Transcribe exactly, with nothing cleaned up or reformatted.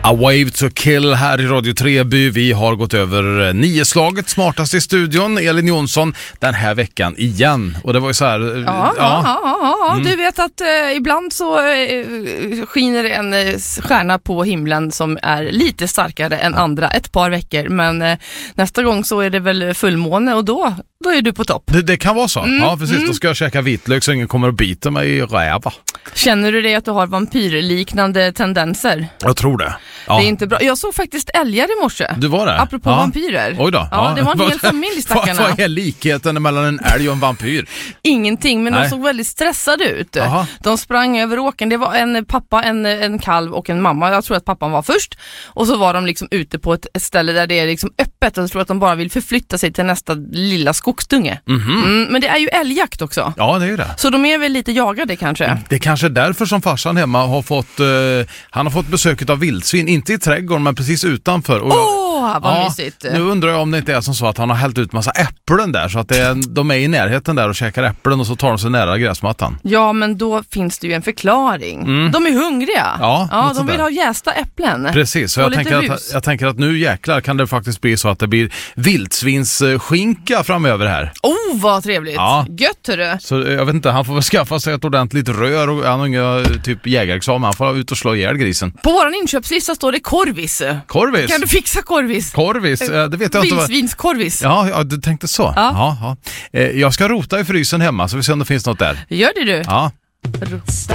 A Wave to Kill här i Radio Treby. Vi har gått över nio slaget smartast i studion. Elin Jonsson den här veckan igen. Och det var ju så här... Ja, ja. ja, ja, ja. Mm. Du vet att eh, ibland så eh, skiner en eh, stjärna på himlen som är lite starkare än andra ett par veckor. Men eh, nästa gång så är det väl fullmåne och då, då är du på topp. Det, det kan vara så. Mm. Ja, precis. Mm. Då ska jag käka vitlök så ingen kommer att bita mig i räva. Känner du det att du har vampyrliknande tendenser? Jag tror det. Ja. Det är inte bra. Jag såg faktiskt älgar i morse. Du var det? Apropå ja. vampyrer. Oj då. Ja, Ja. det var en hel familj stackarna. Vad är likheten mellan en älg och en vampyr? Ingenting, men Nej. de såg väldigt stressade ut. Aha. De sprang över åkern. Det var en pappa, en, en kalv och en mamma. Jag tror att pappan var först. Och så var de liksom ute på ett, ett ställe där det är liksom öppet. Och jag tror att de bara vill förflytta sig till nästa lilla skogsdunge. Mm-hmm. Mm, men det är ju älgjakt också. Ja, det är ju det. Så de är väl lite jagade kanske. Det är kanske därför som farsan hemma har fått eh, han har fått besöket av vildsvin, inte i trädgården men precis utanför. Och jag, Åh, vad ja, mysigt. Nu undrar jag om det inte är som så att han har hällt ut massa äpplen där så att det är, de är i närheten där och käkar äpplen och så tar de sig nära gräsmattan. Ja, men då finns det ju en förklaring. Mm. De är hungriga. Ja, ja de vill där. ha jästa äpplen. Precis, så och jag lite tänker, rus. att, jag tänker att nu jäklar kan det faktiskt bli så att det blir vildsvinsskinka framöver här. Oh, vad trevligt. Ja. Gött, hörru. Så jag vet inte, han får väl skaffa sig ett ordentligt rör och han har inga typ jägarexamen. Han får ut och slå ihjäl grisen. På vår inköpslista står det korvis. Korvis? Kan du fixa korvis? Korvis? Det vet jag inte. Vildsvinskorvis. Ja, ja, du tänkte så. Ja. Ja, ja. Jag ska rota i frysen hemma så vi ser om det finns något där. Gör det du? Ja.